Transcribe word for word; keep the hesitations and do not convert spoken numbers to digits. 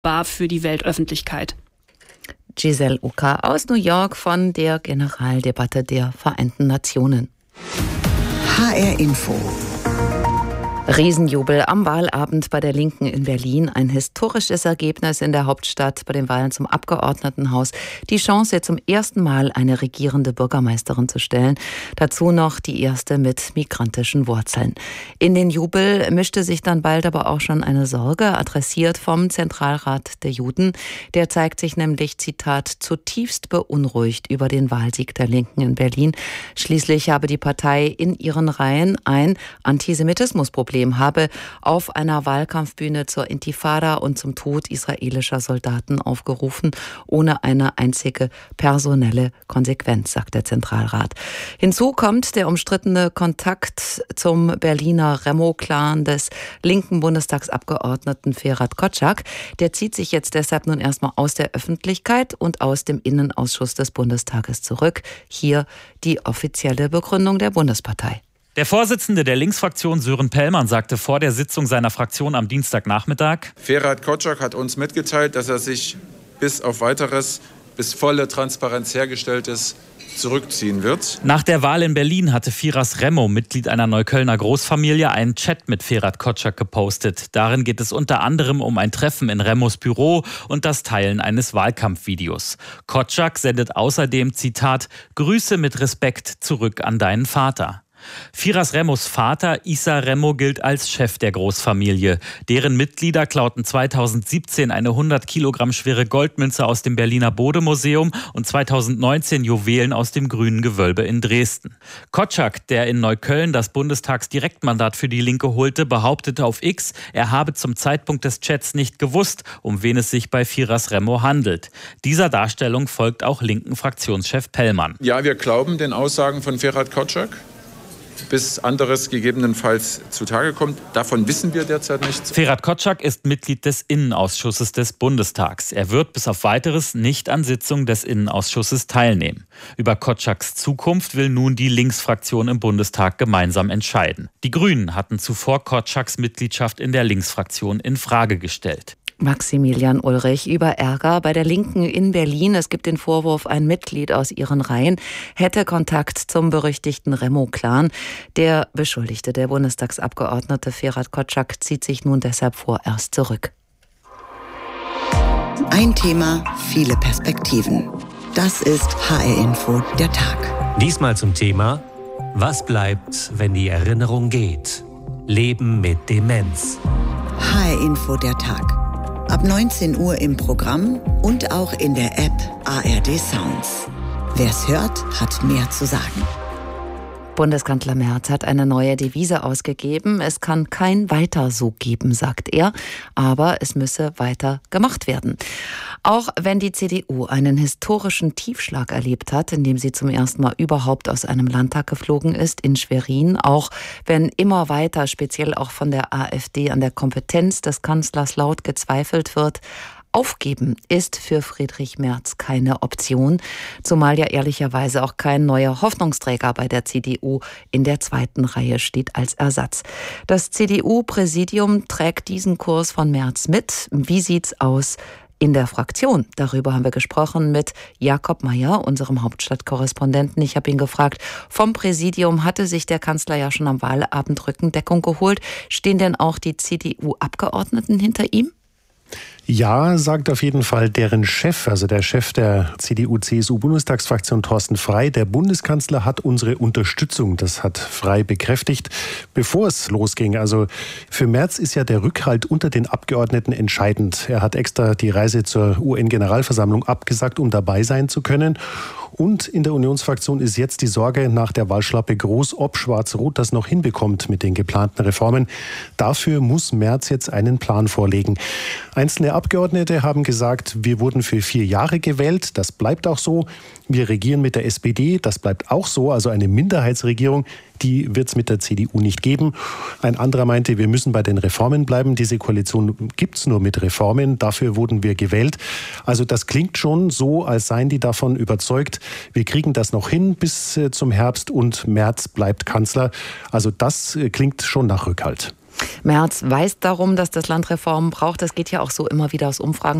war für die Weltöffentlichkeit. Giselle Ucker aus New York von der Generaldebatte der Vereinten Nationen. H R Info. Riesenjubel am Wahlabend bei der Linken in Berlin. Ein historisches Ergebnis in der Hauptstadt bei den Wahlen zum Abgeordnetenhaus. Die Chance, zum ersten Mal eine regierende Bürgermeisterin zu stellen. Dazu noch die erste mit migrantischen Wurzeln. In den Jubel mischte sich dann bald aber auch schon eine Sorge, adressiert vom Zentralrat der Juden. Der zeigt sich nämlich, Zitat, zutiefst beunruhigt über den Wahlsieg der Linken in Berlin. Schließlich habe die Partei in ihren Reihen ein Antisemitismusproblem habe auf einer Wahlkampfbühne zur Intifada und zum Tod israelischer Soldaten aufgerufen, ohne eine einzige personelle Konsequenz, sagt der Zentralrat. Hinzu kommt der umstrittene Kontakt zum Berliner Remo-Clan des linken Bundestagsabgeordneten Ferhat Kotschak. Der zieht sich jetzt deshalb nun erstmal aus der Öffentlichkeit und aus dem Innenausschuss des Bundestages zurück. Hier die offizielle Begründung der Bundespartei. Der Vorsitzende der Linksfraktion Sören Pellmann sagte vor der Sitzung seiner Fraktion am Dienstagnachmittag: Ferhat Kotschak hat uns mitgeteilt, dass er sich bis auf Weiteres, bis volle Transparenz hergestellt ist, zurückziehen wird. Nach der Wahl in Berlin hatte Firas Remo, Mitglied einer Neuköllner Großfamilie, einen Chat mit Ferhat Kotschak gepostet. Darin geht es unter anderem um ein Treffen in Remos Büro und das Teilen eines Wahlkampfvideos. Kotschak sendet außerdem, Zitat, Grüße mit Respekt zurück an deinen Vater. Firas Remos Vater, Issa Remo, gilt als Chef der Großfamilie. Deren Mitglieder klauten zweitausendsiebzehn eine hundert Kilogramm schwere Goldmünze aus dem Berliner Bode-Museum und zweitausendneunzehn Juwelen aus dem Grünen Gewölbe in Dresden. Kotschak, der in Neukölln das Bundestagsdirektmandat für die Linke holte, behauptete auf X, er habe zum Zeitpunkt des Chats nicht gewusst, um wen es sich bei Firas Remo handelt. Dieser Darstellung folgt auch linken Fraktionschef Pellmann. Ja, wir glauben den Aussagen von Ferhat Kotschak, bis anderes gegebenenfalls zutage kommt. Davon wissen wir derzeit nichts. Ferhat Kotschak ist Mitglied des Innenausschusses des Bundestags. Er wird bis auf Weiteres nicht an Sitzungen des Innenausschusses teilnehmen. Über Kotschaks Zukunft will nun die Linksfraktion im Bundestag gemeinsam entscheiden. Die Grünen hatten zuvor Kotschaks Mitgliedschaft in der Linksfraktion in Frage gestellt. Maximilian Ulrich über Ärger bei der Linken in Berlin. Es gibt den Vorwurf, ein Mitglied aus ihren Reihen hätte Kontakt zum berüchtigten Remo-Clan. Der Beschuldigte, der Bundestagsabgeordnete Ferhat Kotschak, zieht sich nun deshalb vorerst zurück. Ein Thema, viele Perspektiven. Das ist H R Info der Tag. Diesmal zum Thema: Was bleibt, wenn die Erinnerung geht? Leben mit Demenz. H R Info der Tag. Ab neunzehn Uhr im Programm und auch in der App A R D Sounds. Wer's hört, hat mehr zu sagen. Bundeskanzler Merz hat eine neue Devise ausgegeben. Es kann kein Weiter so geben, sagt er, aber es müsse weiter gemacht werden. Auch wenn die C D U einen historischen Tiefschlag erlebt hat, indem sie zum ersten Mal überhaupt aus einem Landtag geflogen ist, in Schwerin, auch wenn immer weiter, speziell auch von der AfD, an der Kompetenz des Kanzlers laut gezweifelt wird, Aufgeben ist für Friedrich Merz keine Option, zumal ja ehrlicherweise auch kein neuer Hoffnungsträger bei der C D U in der zweiten Reihe steht als Ersatz. Das C D U-Präsidium trägt diesen Kurs von Merz mit. Wie sieht's aus in der Fraktion? Darüber haben wir gesprochen mit Jakob Mayer, unserem Hauptstadtkorrespondenten. Ich habe ihn gefragt, vom Präsidium hatte sich der Kanzler ja schon am Wahlabend Rückendeckung geholt. Stehen denn auch die C D U-Abgeordneten hinter ihm? Ja, sagt auf jeden Fall deren Chef, also der Chef der C D U-C S U-Bundestagsfraktion Thorsten Frey. Der Bundeskanzler hat unsere Unterstützung, das hat Frey bekräftigt, bevor es losging. Also für Merz ist ja der Rückhalt unter den Abgeordneten entscheidend. Er hat extra die Reise zur U N-Generalversammlung abgesagt, um dabei sein zu können. Und in der Unionsfraktion ist jetzt die Sorge nach der Wahlschlappe groß, ob Schwarz-Rot das noch hinbekommt mit den geplanten Reformen. Dafür muss Merz jetzt einen Plan vorlegen. Einzelne Abgeordnete haben gesagt, wir wurden für vier Jahre gewählt, das bleibt auch so. Wir regieren mit der S P D, das bleibt auch so, also eine Minderheitsregierung, die wird es mit der C D U nicht geben. Ein anderer meinte, wir müssen bei den Reformen bleiben. Diese Koalition gibt es nur mit Reformen, dafür wurden wir gewählt. Also das klingt schon so, als seien die davon überzeugt, wir kriegen das noch hin bis zum Herbst und Merz bleibt Kanzler. Also das klingt schon nach Rückhalt. Merz weiß darum, dass das Land Reformen braucht. Das geht ja auch so immer wieder aus Umfragen